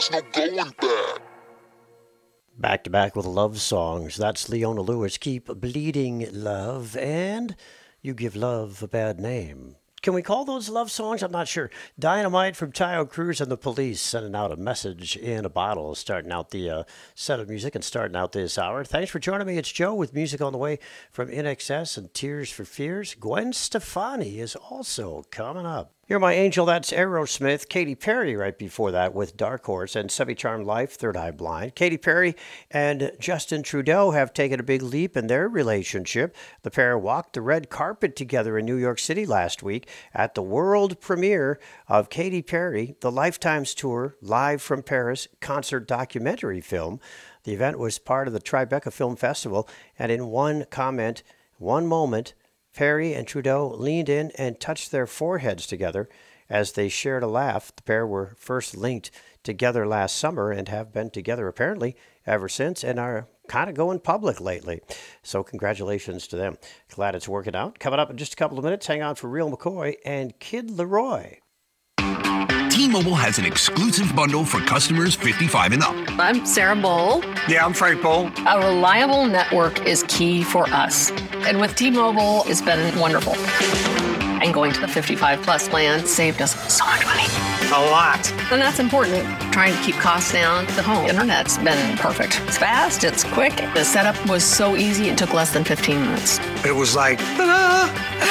there's no going back. Back to back with love songs. That's Leona Lewis. Keep bleeding love, and you give love a bad name. Can we call those love songs? I'm not sure. Dynamite from Taio Cruz and the Police, sending out a message in a bottle, starting out the set of music and starting out this hour. Thanks for joining me. It's Joe with music on the way from INXS and Tears for Fears. Gwen Stefani is also coming up. You're My Angel, that's Aerosmith. Katy Perry right before that with Dark Horse and Semi-Charmed Life, Third Eye Blind. Katy Perry and Justin Trudeau have taken a big leap in their relationship. The pair walked the red carpet together in New York City last week at the world premiere of Katy Perry, the Lifetimes Tour, Live from Paris concert documentary film. The event was part of the Tribeca Film Festival, and in one moment, Perry and Trudeau leaned in and touched their foreheads together as they shared a laugh. The pair were first linked together last summer and have been together apparently ever since and are kind of going public lately. So congratulations to them. Glad it's working out. Coming up in just a couple of minutes, hang on for Real McCoy and Kid Leroy. T-Mobile has an exclusive bundle for customers 55 and up. I'm Sarah Bowl. Yeah, I'm Frank Bowl. A reliable network is key for us. And with T-Mobile, it's been wonderful. And going to the 55 plus plan saved us so much money. A lot. And that's important. Trying to keep costs down. The home internet's been perfect. It's fast, it's quick. The setup was so easy, it took less than 15 minutes. It was like, ta-da!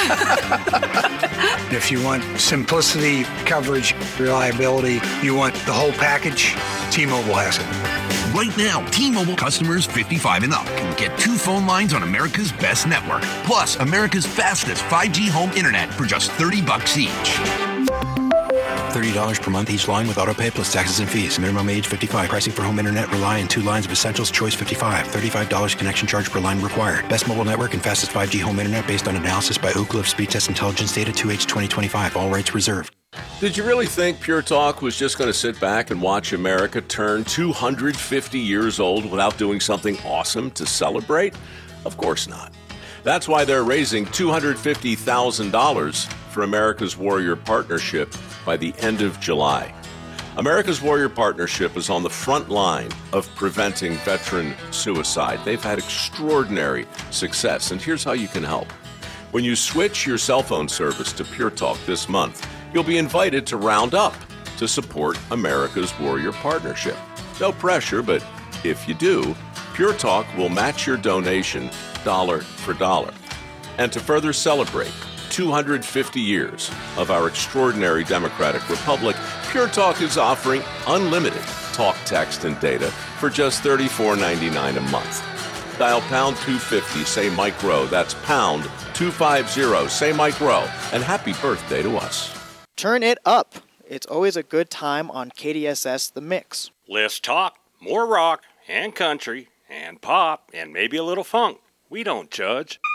If you want simplicity, coverage, reliability, you want the whole package, T-Mobile has it. Right now, T-Mobile customers 55 and up can get 2 phone lines on America's best network, plus America's fastest 5G home internet for just $30 each. $30 per month each line with autopay plus taxes and fees. Minimum age 55. Pricing for home internet rely on 2 lines of Essentials Choice 55. $35 connection charge per line required. Best mobile network and fastest 5G home internet based on analysis by Ookla of Speed Test Intelligence data 2H 2025. All rights reserved. Did you really think Pure Talk was just going to sit back and watch America turn 250 years old without doing something awesome to celebrate? Of course not. That's why they're raising $250,000 for America's Warrior Partnership by the end of July. America's Warrior Partnership is on the front line of preventing veteran suicide. They've had extraordinary success, and here's how you can help. When you switch your cell phone service to Pure Talk this month, you'll be invited to round up to support America's Warrior Partnership. No pressure, but if you do, Pure Talk will match your donation dollar for dollar. And to further celebrate 250 years of our extraordinary democratic republic, Pure Talk is offering unlimited talk, text, and data for just $34.99 a month. Dial pound 250, say Mike Rowe. That's pound 250, say Mike Rowe. And happy birthday to us. Turn it up. It's always a good time on KDSS The Mix. Less talk, more rock, and country, and pop, and maybe a little funk. We don't judge.